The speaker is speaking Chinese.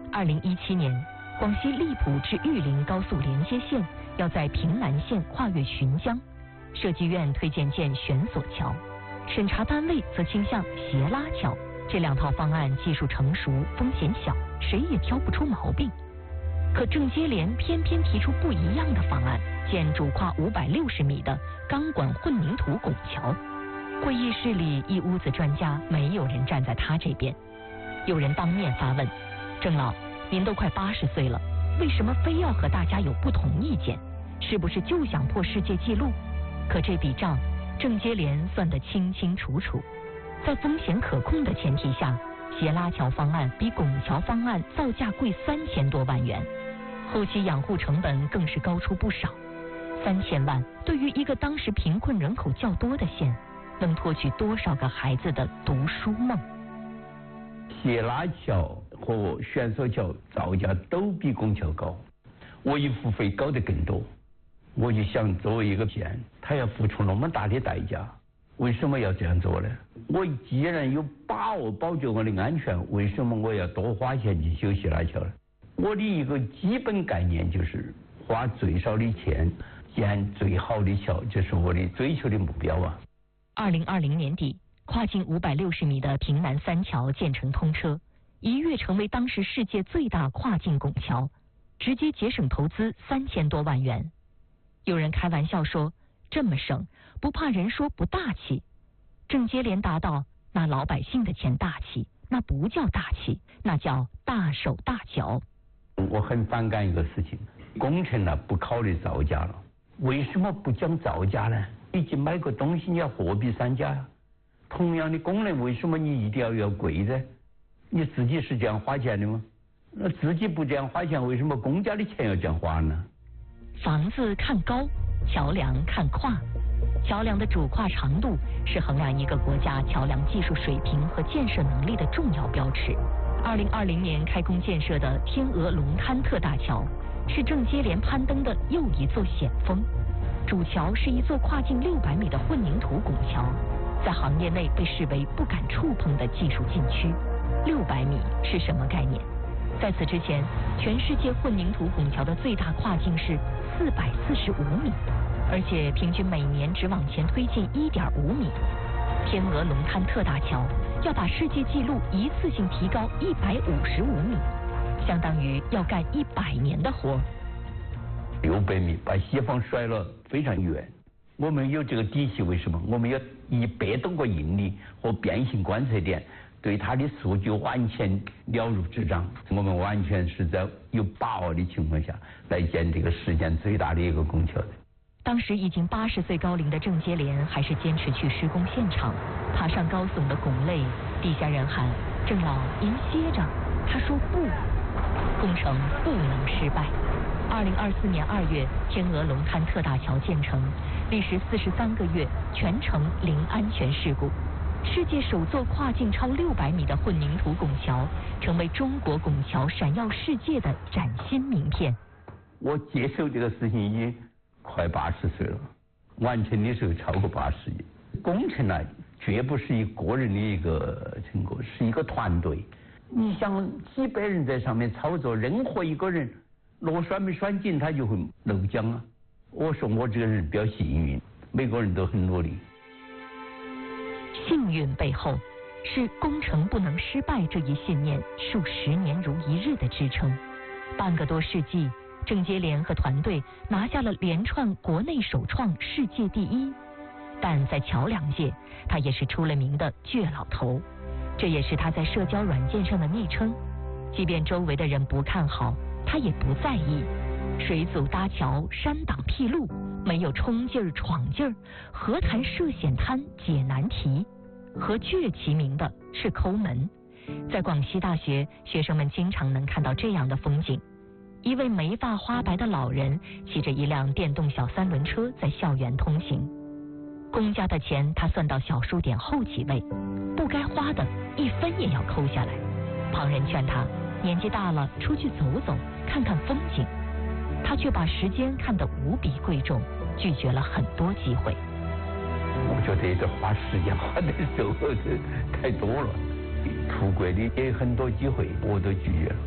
2017年，广西荔浦至玉林高速连接线要在平南县跨越浔江，设计院推荐建悬索桥，审查单位则倾向斜拉桥。这两套方案技术成熟，风险小，谁也挑不出毛病。可郑接连偏偏提出不一样的方案，建主跨560米的钢管混凝土拱桥。会议室里一屋子专家，没有人站在他这边。有人当面发问：郑老，您都快80岁了，为什么非要和大家有不同意见？是不是就想破世界纪录？可这笔账，郑接连算得清清楚楚。在风险可控的前提下，斜拉桥方案比拱桥方案造价贵3000多万元，后期养护成本更是高出不少。3000万对于一个当时贫困人口较多的县，能托举多少个孩子的读书梦？ 斜拉桥和悬索桥造价都比拱桥高，我一付费高得更多。我就想，作为一个县，他要付出那么大的代价，为什么要这样做呢？我既然有把握保证我的安全，为什么我要多花钱去修斜拉桥呢？我的一个基本概念就是花最少的钱建最好的桥，这是我的追求的目标啊。 2020年底，跨径560米的平南3桥建成通车，一跃成为当时世界最大跨境拱桥，直接节省投资3000多万元。有人开玩笑说，这么省，不怕人说不大气。郑接连答道，拿老百姓的钱大气，那不叫大气，那叫大手大脚。 我很反感一个事情，工程呢不考虑造价了，为什么不讲造价呢？你去买个东西你要货比三家呀，同样的功能为什么你一定要贵呢？你自己是这样花钱的吗？那自己不这样花钱，为什么公家的钱要这样花呢？ 房子看高，桥梁看跨。桥梁的主跨长度是衡量一个国家桥梁技术水平和建设能力的重要标尺。2020年开工建设的天鹅龙滩特大桥是郑接连攀登的又一座险峰。主桥是一座跨径600米的混凝土拱桥，在行业内被视为不敢触碰的技术禁区。600米是什么概念？在此之前，全世界混凝土拱桥的最大跨径是445米，而且平均每年只往前推进1.5米。天鹅龙滩特大桥要把世界纪录一次性提高155米，相当于要干100年的活。 600米把西方甩了非常远，我们有这个底气，为什么？我们有100多个应力和变形观测点，对它的数据完全了如指掌。我们完全是在有把握的情况下来建这个世界最大的一个拱桥的。 当时已经80岁高龄的郑接连还是坚持去施工现场，爬上高耸的拱肋，底下人喊：“郑老，您歇着。”他说不，工程不能失败。2024年2月，天鹅龙滩特大桥建成，历时43个月，全程零安全事故。世界首座跨径超600米的混凝土拱桥，成为中国拱桥闪耀世界的崭新名片。 我接受这个事情已经快80岁了，完成的时候超过80亿。工程呢，绝不是一个人的一个成果，是一个团队。你想几百人在上面操作，任何一个人螺栓没栓紧，他就会漏浆啊。我说我这个人比较幸运，每个人都很努力。 幸运背后是工程不能失败这一信念数10年如一日的支撑。半个多世纪，郑接连和团队拿下了连串国内首创、世界第一。但在桥梁界，他也是出了名的倔老头，这也是他在社交软件上的昵称。即便周围的人不看好，他也不在意。水阻搭桥，山挡辟路，没有冲劲儿闯劲儿，何谈涉险滩解难题？和倔齐名的是抠门。在广西大学，学生们经常能看到这样的风景：一位眉发花白的老人骑着一辆电动小3轮车在校园通行。公家的钱他算到小数点后几位，不该花的1分也要抠下来。旁人劝他年纪大了，出去走走，看看风景。他却把时间看得无比贵重，拒绝了很多机会。 我觉得这花时间花的时候太多了，出国的也有很多机会，我都拒绝了。